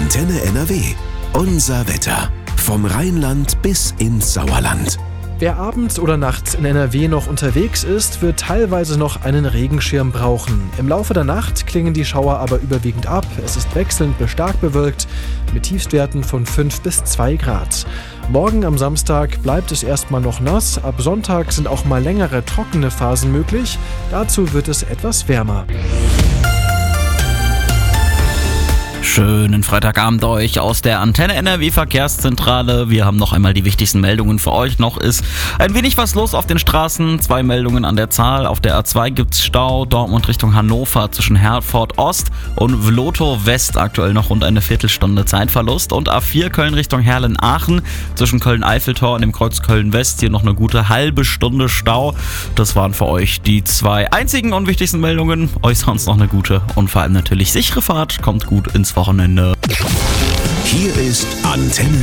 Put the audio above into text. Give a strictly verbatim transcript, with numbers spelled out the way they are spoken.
Antenne N R W. Unser Wetter. Vom Rheinland bis ins Sauerland. Wer abends oder nachts in N R W noch unterwegs ist, wird teilweise noch einen Regenschirm brauchen. Im Laufe der Nacht klingen die Schauer aber überwiegend ab. Es ist wechselnd bis stark bewölkt mit Tiefstwerten von fünf bis zwei Grad. Morgen am Samstag bleibt es erstmal noch nass. Ab Sonntag sind auch mal längere trockene Phasen möglich. Dazu wird es etwas wärmer. Schönen Freitagabend euch aus der Antenne N R W Verkehrszentrale. Wir haben noch einmal die wichtigsten Meldungen für euch. Noch ist ein wenig was los auf den Straßen. Zwei Meldungen an der Zahl. Auf der A zwei gibt's Stau. Dortmund Richtung Hannover zwischen Herford Ost und Vlotho West. Aktuell noch rund eine Viertelstunde Zeitverlust. Und A vier Köln Richtung Herrlen-Aachen zwischen Köln-Eiffeltor und dem Kreuz Köln-West. Hier noch eine gute halbe Stunde Stau. Das waren für euch die zwei einzigen und wichtigsten Meldungen. Euch sonst noch eine gute und vor allem natürlich sichere Fahrt. Kommt gut ins Wochenende. Hier ist Antenne